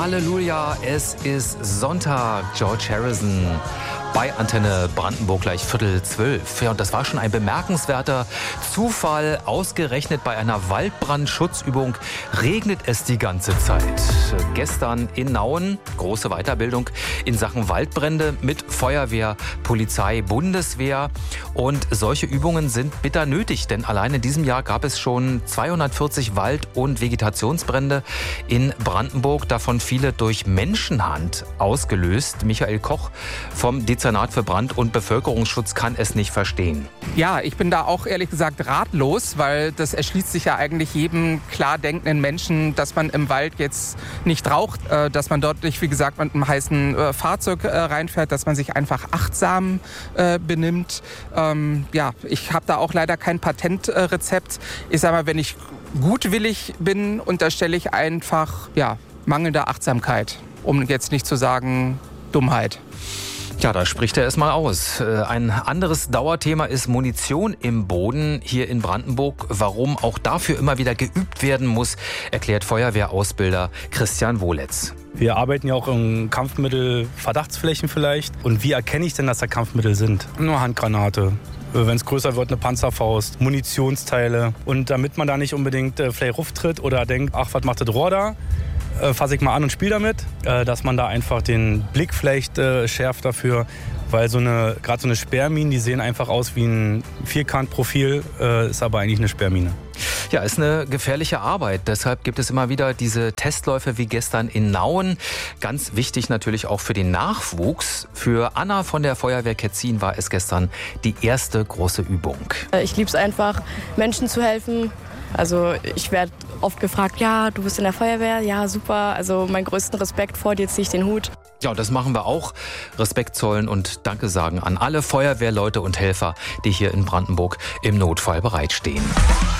Halleluja, es ist Sonntag. George Harrison bei Antenne Brandenburg gleich 11:45. Ja, und das war schon ein bemerkenswerter Zufall. Ausgerechnet bei einer Waldbrandschutzübung regnet es die ganze Zeit. Gestern in Nauen, große Weiterbildung in Sachen Waldbrände mit Feuerwehr, Polizei, Bundeswehr. Und solche Übungen sind bitter nötig, denn allein in diesem Jahr gab es schon 240 Wald- und Vegetationsbrände in Brandenburg, davon viele durch Menschenhand ausgelöst. Michael Koch vom Dezernat für Brand- und Bevölkerungsschutz kann es nicht verstehen. Ja, ich bin da auch ehrlich gesagt ratlos, weil das erschließt sich ja eigentlich jedem klar denkenden Menschen, dass man im Wald jetzt nicht raucht, dass man dort nicht, wie gesagt, mit einem heißen Fahrzeug reinfährt, dass man sich einfach achtsam benimmt. Ja, ich habe da auch leider kein Patentrezept. Ich sage mal, wenn ich gutwillig bin, unterstelle ich einfach mangelnde Achtsamkeit, um jetzt nicht zu sagen Dummheit. Ja, da spricht er es mal aus. Ein anderes Dauerthema ist Munition im Boden hier in Brandenburg. Warum auch dafür immer wieder geübt werden muss, erklärt Feuerwehrausbilder Christian Wohletz. Wir arbeiten ja auch in Kampfmittel-Verdachtsflächen vielleicht. Und wie erkenne ich denn, dass da Kampfmittel sind? Nur Handgranate. Wenn es größer wird, eine Panzerfaust, Munitionsteile. Und damit man da nicht unbedingt vielleicht rufftritt oder denkt, ach, was macht das Rohr da? Fasse ich mal an und spiele damit, dass man da einfach den Blick vielleicht schärft dafür, weil gerade so eine Sperrmine, die sehen einfach aus wie ein Vierkantprofil, ist aber eigentlich eine Sperrmine. Ja, ist eine gefährliche Arbeit. Deshalb gibt es immer wieder diese Testläufe wie gestern in Nauen. Ganz wichtig natürlich auch für den Nachwuchs. Für Anna von der Feuerwehr Ketzin war es gestern die erste große Übung. Ich liebe es einfach, Menschen zu helfen. Also ich werde oft gefragt, ja, du bist in der Feuerwehr, ja, super. Also meinen größten Respekt vor dir, ziehe ich den Hut. Ja, und das machen wir auch. Respekt zollen und Danke sagen an alle Feuerwehrleute und Helfer, die hier in Brandenburg im Notfall bereitstehen.